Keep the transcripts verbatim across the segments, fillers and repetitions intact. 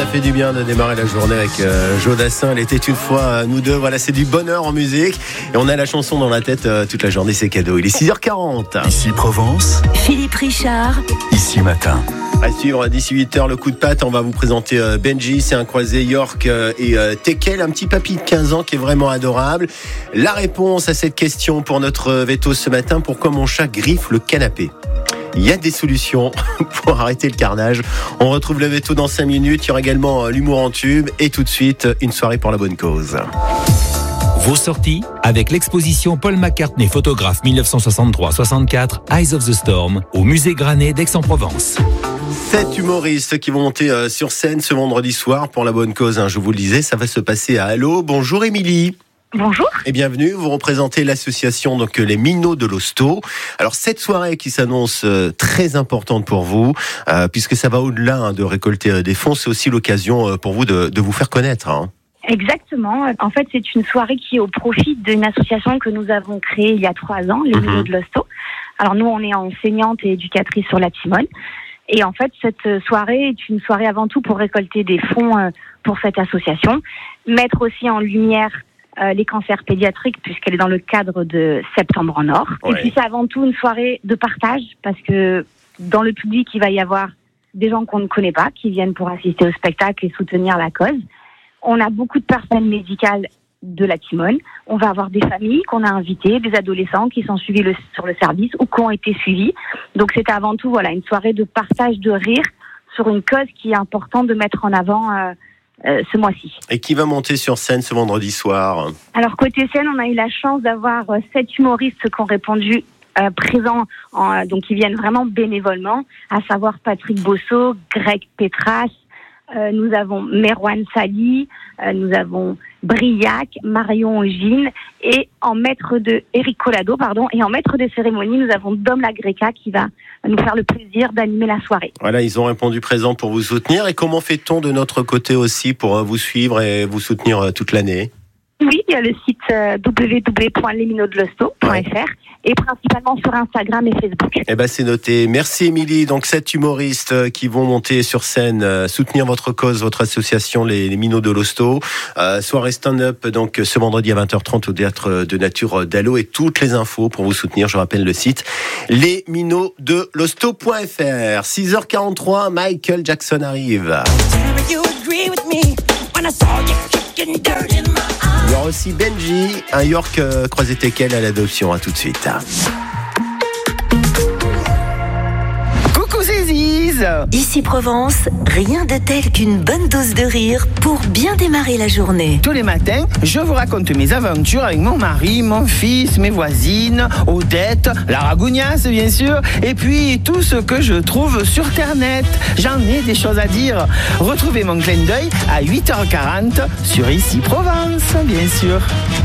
fait du bien de démarrer la journée avec euh, Joe Dassin. Elle était une fois euh, nous deux. Voilà, c'est du bonheur en musique. Et on a la chanson dans la tête euh, toute la journée, c'est cadeau. Il est six heures quarante. Ici Provence. Philippe Richard. Ici Matin. À suivre d'ici huit heures, le coup de patte. On va vous présenter euh, Benji. C'est un croisé York euh, et euh, Tekel, un petit papy de quinze ans qui est vraiment adorable. La réponse à cette question pour notre veto ce matin: pourquoi mon chat griffe le canapé? Il y a des solutions pour arrêter le carnage. On retrouve le veto dans cinq minutes. Il y aura également l'humour en tube. Et tout de suite, une soirée pour la bonne cause. Vos sorties avec l'exposition Paul McCartney, photographe dix-neuf cent soixante-trois soixante-quatre, Eyes of the Storm, au musée Granet d'Aix-en-Provence. Sept humoristes qui vont monter sur scène ce vendredi soir pour la bonne cause. Je vous le disais, ça va se passer à Allo. Bonjour Émilie. Bonjour. Et bienvenue, vous représentez l'association donc les Minots de l'Hosto. Alors cette soirée qui s'annonce euh, très importante pour vous, euh, puisque ça va au-delà hein, de récolter euh, des fonds, c'est aussi l'occasion euh, pour vous de, de vous faire connaître. Hein. Exactement. En fait, c'est une soirée qui est au profit d'une association que nous avons créée il y a trois ans, les Minots de l'Hosto. Alors nous, on est enseignante et éducatrice sur la Timone. Et en fait, cette soirée est une soirée avant tout pour récolter des fonds euh, pour cette association, mettre aussi en lumière Euh, les cancers pédiatriques, puisqu'elle est dans le cadre de Septembre en Or. Ouais. Et puis c'est avant tout une soirée de partage, parce que dans le public, il va y avoir des gens qu'on ne connaît pas, qui viennent pour assister au spectacle et soutenir la cause. On a beaucoup de personnel médical de la Timone. On va avoir des familles qu'on a invitées, des adolescents qui sont suivis le, sur le service ou qui ont été suivis. Donc c'est avant tout voilà, une soirée de partage, de rire, sur une cause qui est important de mettre en avant euh, Euh, ce mois-ci. Et qui va monter sur scène ce vendredi soir? Alors côté scène, on a eu la chance d'avoir euh, sept humoristes qui ont répondu euh, présents, en, euh, donc qui viennent vraiment bénévolement, à savoir Patrick Bosso, Greg Petras, euh, nous avons Merwan Sali, euh, nous avons Briac, Marion Ogine, et en maître de Eric Collado, pardon, et en maître de cérémonie, nous avons Dom Lagreca qui va nous faire le plaisir d'animer la soirée. Voilà, ils ont répondu présent pour vous soutenir. Et comment fait-on de notre côté aussi pour vous suivre et vous soutenir toute l'année? Oui, il y a le site euh, w w w point les minots de l'hosto point f r ouais. Et principalement sur Instagram et Facebook. Eh ben c'est noté. Merci Émilie. Donc sept humoristes qui vont monter sur scène, euh, soutenir votre cause, votre association, les, les Minots de l'Hosto. Euh, soirée stand-up donc ce vendredi à vingt heures trente au Théâtre de Nature d'Allo, et toutes les infos pour vous soutenir. Je rappelle le site les minots de l'hosto point f r. six heures quarante-trois, Michael Jackson arrive. Il y aura aussi Benji, un York euh, croisé Tekel à l'adoption. À tout de suite. Coucou Ziz. Ici Provence, rien de tel qu'une bonne dose de rire pour bien démarrer la journée. Tous les matins, je vous raconte mes aventures avec mon mari, mon fils, mes voisines, Odette, la ragougnasse bien sûr, et puis tout ce que je trouve sur Internet. J'en ai des choses à dire. Retrouvez mon clin d'œil à huit heures quarante sur Ici Provence, bien sûr.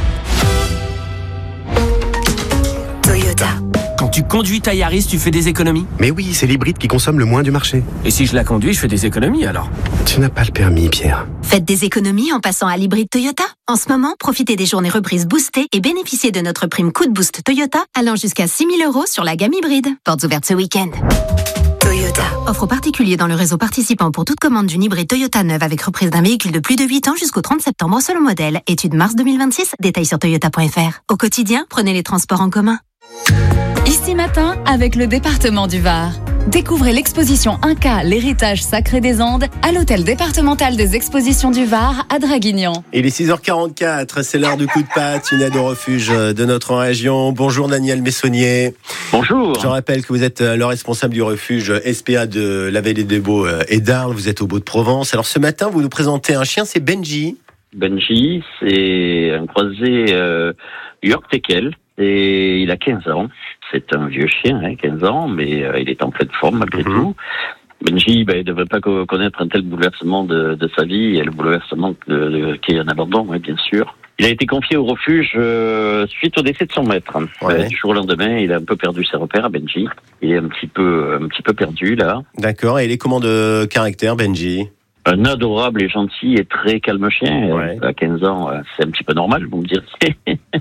Toyota. Quand tu conduis ta Yaris, tu fais des économies? Mais oui, c'est l'hybride qui consomme le moins du marché. Et si je la conduis, je fais des économies alors? Tu n'as pas le permis, Pierre. Faites des économies en passant à l'hybride Toyota. En ce moment, profitez des journées reprises boostées et bénéficiez de notre prime coup de boost Toyota allant jusqu'à six mille euros sur la gamme hybride. Portes ouvertes ce week-end. Toyota. Offre aux particuliers dans le réseau participant pour toute commande d'une hybride Toyota neuve avec reprise d'un véhicule de plus de huit ans jusqu'au trente septembre selon modèle. Étude mars deux mille vingt-six. Détails sur toyota point f r. Au quotidien, prenez les transports en commun. Ici Matin avec le département du Var. Découvrez l'exposition Inca, l'héritage sacré des Andes à l'hôtel départemental des expositions du Var à Draguignan. Il est six heures quarante-quatre, c'est l'heure du coup de patte, une aide au refuge de notre région. Bonjour Daniel Messonnier. Bonjour. Je rappelle que vous êtes le responsable du refuge S P A de la Vallée des Baux et d'Arles, vous êtes au Beau-de-Provence. Alors ce matin, vous nous présentez un chien, c'est Benji. Benji, c'est un croisé euh, York Tekel, et il a quinze ans. C'est un vieux chien, hein, quinze ans, mais euh, il est en pleine forme malgré mmh. tout. Benji, ben, il ne devrait pas connaître un tel bouleversement de, de sa vie, et le bouleversement de, de, qui est un abandon, oui, bien sûr. Il a été confié au refuge euh, suite au décès de son maître. Ouais. Euh, du jour au lendemain, il a un peu perdu ses repères à Benji. Il est un petit peu, un petit peu perdu, là. D'accord, et il est comment de caractère, Benji? Un adorable et gentil et très calme chien. Ouais. À quinze ans, c'est un petit peu normal, vous me direz.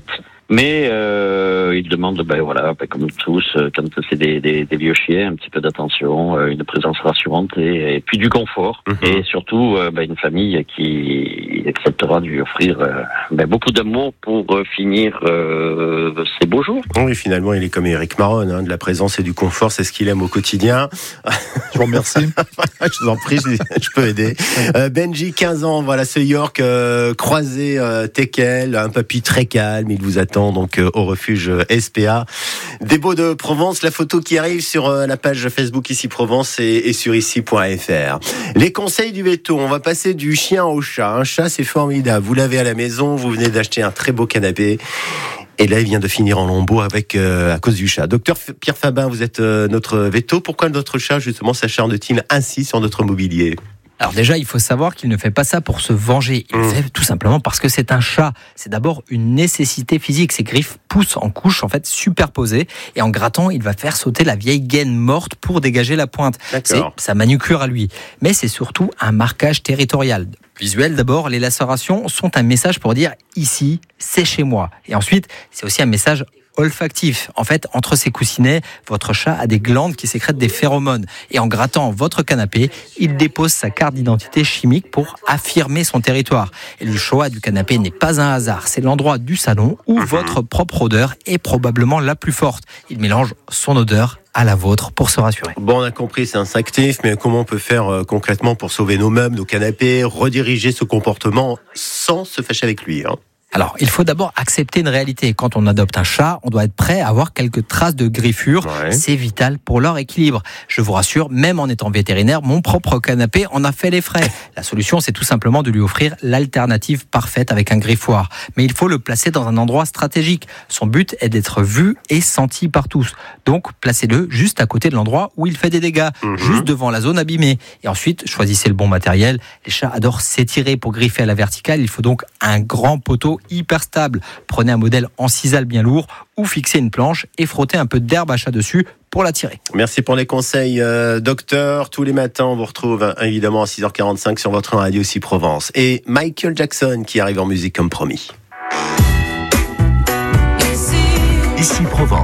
Mais euh, il demande, ben voilà, ben comme tous, quand c'est des, des, des vieux chiens, un petit peu d'attention, euh, une présence rassurante et, et puis du confort. Mmh. Et surtout, euh, ben, une famille qui acceptera de lui offrir euh, ben, beaucoup d'amour pour euh, finir euh, ses beaux jours. Oui, finalement, il est comme Éric Maron, hein, de la présence et du confort, c'est ce qu'il aime au quotidien. Je vous remercie. Je vous en prie, je, je peux aider. Euh, Benji, quinze ans, voilà, ce York euh, croisé euh, Teckel, un papy très calme, il vous attend donc euh, au refuge S P A des Baux de Provence. La photo qui arrive sur euh, la page Facebook Ici Provence et, et sur ici point f r. Les conseils du veto, on va passer du chien au chat. Un chat, c'est formidable. Vous l'avez à la maison, vous venez d'acheter un très beau canapé. Et là, il vient de finir en lambeaux avec, euh, à cause du chat. Docteur Pierre Fabin, vous êtes euh, notre veto. Pourquoi notre chat, justement, s'acharne-t-il ainsi sur notre mobilier ? Alors déjà, il faut savoir qu'il ne fait pas ça pour se venger. Il mmh. le fait tout simplement parce que c'est un chat. C'est d'abord une nécessité physique. Ses griffes poussent en couches, en fait, superposées. Et en grattant, il va faire sauter la vieille gaine morte pour dégager la pointe. D'accord. C'est sa manucure à lui. Mais c'est surtout un marquage territorial. Visuel d'abord, les lacérations sont un message pour dire « ici, c'est chez moi ». Et ensuite, c'est aussi un message olfactif. En fait, entre ses coussinets, votre chat a des glandes qui sécrètent des phéromones. Et en grattant votre canapé, il dépose sa carte d'identité chimique pour affirmer son territoire. Et le choix du canapé n'est pas un hasard. C'est l'endroit du salon où votre propre odeur est probablement la plus forte. Il mélange son odeur à la vôtre pour se rassurer. Bon, on a compris, c'est instinctif, mais comment on peut faire euh, concrètement pour sauver nos meubles, nos canapés, rediriger ce comportement sans se fâcher avec lui, hein ? Alors, il faut d'abord accepter une réalité. Quand on adopte un chat, on doit être prêt à avoir quelques traces de griffures. Ouais. C'est vital pour leur équilibre. Je vous rassure, même en étant vétérinaire, mon propre canapé en a fait les frais. La solution, c'est tout simplement de lui offrir l'alternative parfaite avec un griffoir. Mais il faut le placer dans un endroit stratégique. Son but est d'être vu et senti par tous. Donc, placez-le juste à côté de l'endroit où il fait des dégâts, mmh. juste devant la zone abîmée. Et ensuite, choisissez le bon matériel. Les chats adorent s'étirer pour griffer à la verticale. Il faut donc un grand poteau hyper stable. Prenez un modèle en sisal bien lourd ou fixez une planche et frottez un peu d'herbe à chat dessus pour la tirer. Merci pour les conseils, euh, docteur. Tous les matins, on vous retrouve hein, évidemment à six heures quarante-cinq sur votre radio Ici Provence. Et Michael Jackson qui arrive en musique comme promis. Ici Provence.